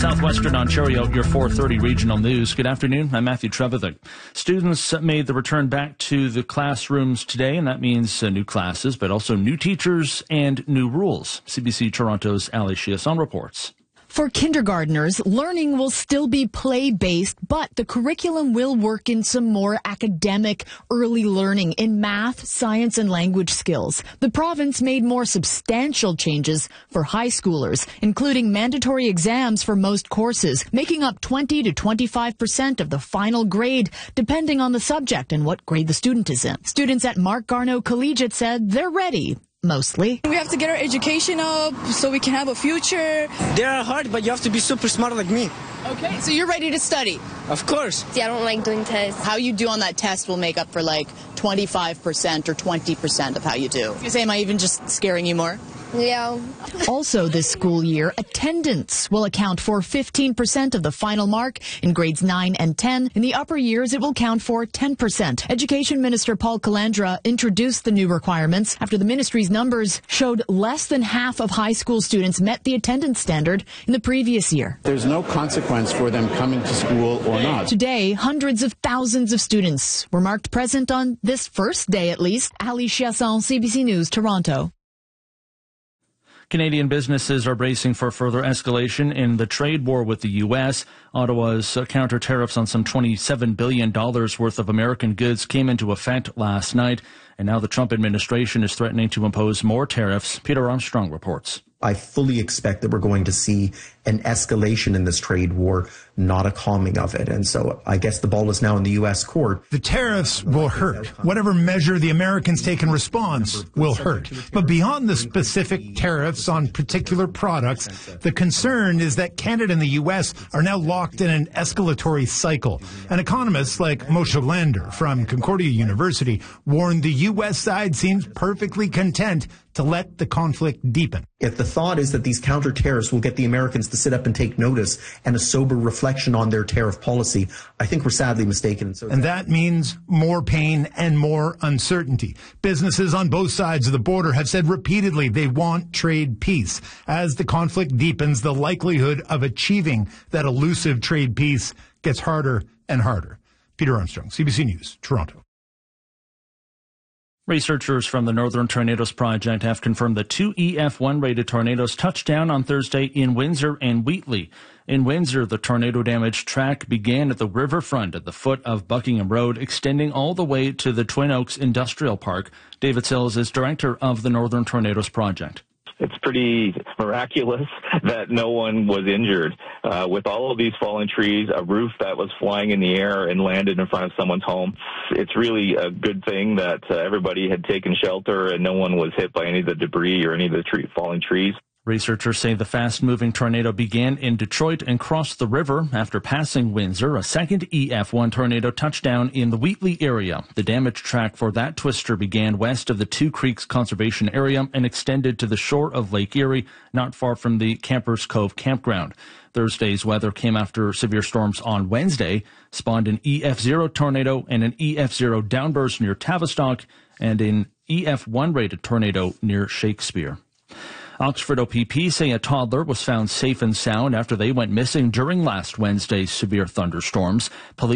Southwestern Ontario, your 4:30 regional news. Good afternoon. I'm Matthew Trevithick. Students made the return back to the classrooms today, and that means new classes, but also new teachers and new rules. CBC Toronto's Ali Chiasson reports. For kindergarteners, learning will still be play-based, but the curriculum will work in some more academic early learning in math, science, and language skills. The province made more substantial changes for high schoolers, including mandatory exams for most courses, making up 20 to 25% of the final grade, depending on the subject and what grade the student is in. Students at Mark Garneau Collegiate said they're ready. Mostly. We have to get our education up so we can have a future. They are hard, but you have to be super smart like me. Okay, so you're ready to study? Of course. See, I don't like doing tests. How you do on that test will make up for like 25% or 20% of how you do. You say, am I even just scaring you more? Yeah. Also this school year, attendance will account for 15% of the final mark in grades 9 and 10. In the upper years, it will count for 10%. Education Minister Paul Calandra introduced the new requirements after the ministry's numbers showed less than half of high school students met the attendance standard in the previous year. There's no consequence for them coming to school or not. Today, hundreds of thousands of students were marked present on this first day at least. Ali Chiasson, CBC News, Toronto. Canadian businesses are bracing for further escalation in the trade war with the U.S. Ottawa's counter tariffs on some $27 billion worth of American goods came into effect last night, and now the Trump administration is threatening to impose more tariffs. Peter Armstrong reports. I fully expect that we're going to see an escalation in this trade war, not a calming of it. And so I guess the ball is now in the U.S. court. The tariffs will hurt. Whatever measure the Americans take in response will hurt. But beyond the specific tariffs on particular products, the concern is that Canada and the U.S. are now locked in an escalatory cycle. And economists like Moshe Lander from Concordia University warned the U.S. side seems perfectly content to let the conflict deepen. If the thought is that these counter tariffs will get the Americans to sit up and take notice and a sober reflection on their tariff policy, I think we're sadly mistaken. And that means more pain and more uncertainty. Businesses on both sides of the border have said repeatedly they want trade peace. As the conflict deepens, the likelihood of achieving that elusive trade peace gets harder and harder. Peter Armstrong, CBC News, Toronto. Researchers from the Northern Tornadoes Project have confirmed that 2 EF1 rated tornadoes touched down on Thursday in Windsor and Wheatley. In Windsor, the tornado-damaged track began at the riverfront at the foot of Buckingham Road, extending all the way to the Twin Oaks Industrial Park. David Sills is director of the Northern Tornadoes Project. It's pretty miraculous that no one was injured. With all of these fallen trees, a roof that was flying in the air and landed in front of someone's home, it's really a good thing that everybody had taken shelter and no one was hit by any of the debris or any of the falling trees. Researchers say the fast-moving tornado began in Detroit and crossed the river. After passing Windsor, a second EF1 tornado touched down in the Wheatley area. The damage track for that twister began west of the Two Creeks Conservation Area and extended to the shore of Lake Erie, not far from the Campers Cove campground. Thursday's weather came after severe storms on Wednesday, spawned an EF0 tornado and an EF0 downburst near Tavistock and an EF1-rated tornado near Shakespeare. Oxford OPP say a toddler was found safe and sound after they went missing during last Wednesday's severe thunderstorms. Police